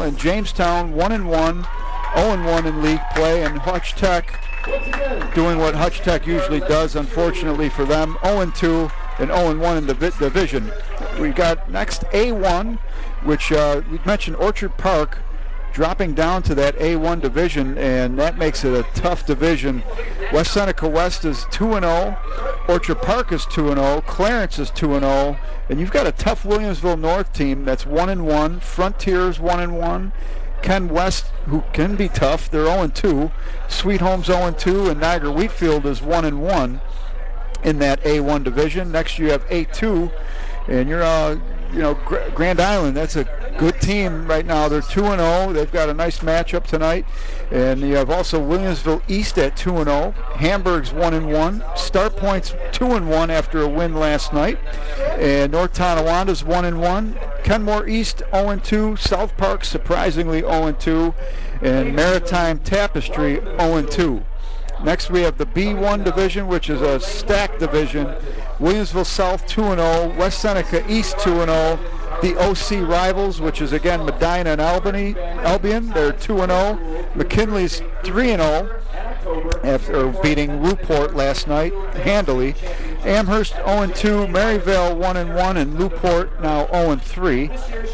and Jamestown 1-1, 0-1 in league play, and Hutch Tech doing what Hutch Tech usually does, unfortunately for them, 0-2 and 0-1 in the division. We got next A1, which we mentioned Orchard Park dropping down to that A1 division, and that makes it a tough division. West Seneca West is 2-0, Orchard Park is 2-0, Clarence is 2-0, and you've got a tough Williamsville North team that's 1-1, Frontiers 1-1, Ken West, who can be tough, they're 0-2, Sweet Home's 0-2, and Niagara Wheatfield is 1-1 in that A1 division. Next you have A2, and you're Grand Island, that's a good team right now. They're 2-0. They've got a nice matchup tonight. And you have also Williamsville East at 2-0. Hamburg's 1-1. Star Point's 2-1 after a win last night. And North Tonawonda's 1-1. Kenmore East 0-2. South Park surprisingly 0-2. And Maritime Tapestry 0-2. Next we have the B1 division, which is a stacked division. Williamsville South 2-0, West Seneca East 2-0. The OC rivals, which is again Medina and Albion, they're 2-0. McKinley's 3-0 after beating Newport last night handily. Amherst 0-2, Maryvale 1-1, and Newport now 0-3.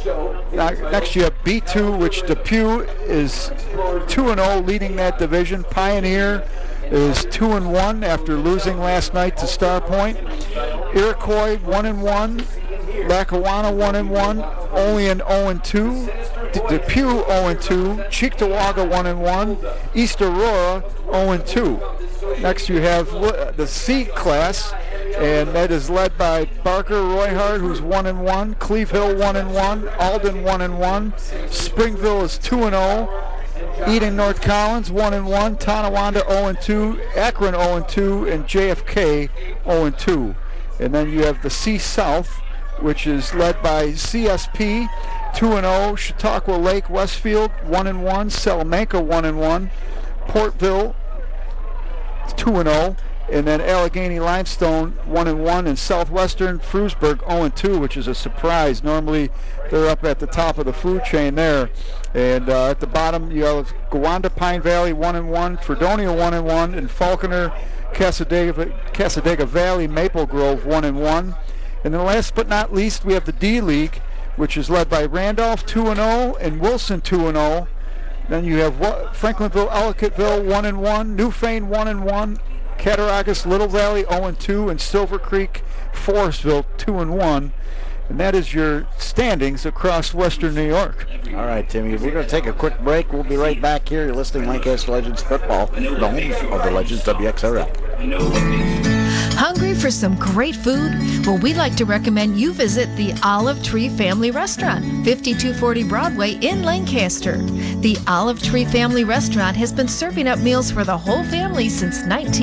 Next you have B2, which Depew is 2-0, leading that division. Pioneer is 2-1 after losing last night to Star Point. Iroquois 1-1, Lackawanna 1-1, Olean 0-2, Depew 0-2, Cheektowaga 1-1, East Aurora 0-2. Next you have the C class, and that is led by Barker Royhart, who's 1-1, Cleve Hill 1-1, Alden 1-1, Springville is 2-0, Eden North Collins 1-1, Tonawanda 0-2, Akron 0-2, and JFK 0-2. And then you have the C South, which is led by CSP 2-0, Chautauqua Lake Westfield 1-1, Salamanca 1-1, Portville 2-0, and then Allegheny Limestone 1-1, and Southwestern Frewsburg 0-2, which is a surprise. Normally they're up at the top of the food chain there. And at the bottom you have Gowanda Pine Valley 1-1, Fredonia 1-1, and Falconer Casadega Valley Maple Grove 1-1. And then last but not least, we have the D League, which is led by Randolph 2-0 and Wilson 2-0. Then you have Franklinville, Ellicottville 1-1, Newfane 1-1, Cattaraugus Little Valley 0-2, and Silver Creek Forestville 2-1. And that is your standings across Western New York. All right, Timmy, we're going to take a quick break. We'll be right back here. You're listening to Lancaster Legends Football, the home of the Legends WXRF. Hungry for some great food? Well, we'd like to recommend you visit the Olive Tree Family Restaurant, 5240 Broadway in Lancaster. The Olive Tree Family Restaurant has been serving up meals for the whole family since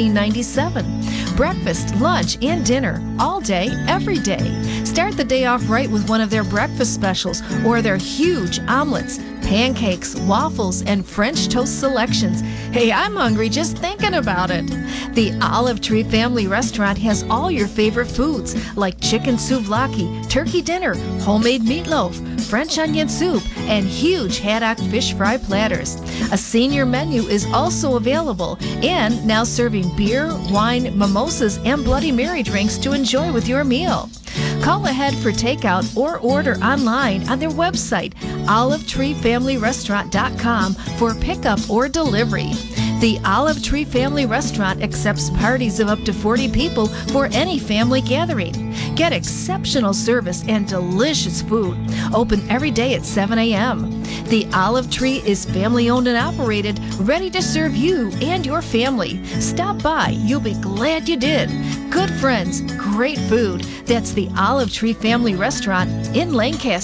1997. Breakfast, lunch, and dinner, all day, every day. Start the day off right with one of their breakfast specials or their huge omelets, pancakes, waffles, and French toast selections. Hey, I'm hungry just thinking about it. The Olive Tree Family Restaurant has all your favorite foods like chicken souvlaki, turkey dinner, homemade meatloaf, French onion soup, and huge haddock fish fry platters. A senior menu is also available, and now serving beer, wine, mimosas, and Bloody Mary drinks to enjoy with your meal. Call ahead for takeout or order online on their website, olivetreefamilyrestaurant.com, for pickup or delivery. The Olive Tree Family Restaurant accepts parties of up to 40 people for any family gathering. Get exceptional service and delicious food. Open every day at 7 a.m. The Olive Tree is family-owned and operated, ready to serve you and your family. Stop by. You'll be glad you did. Good friends, great food. That's the Olive Tree Family Restaurant in Lancaster.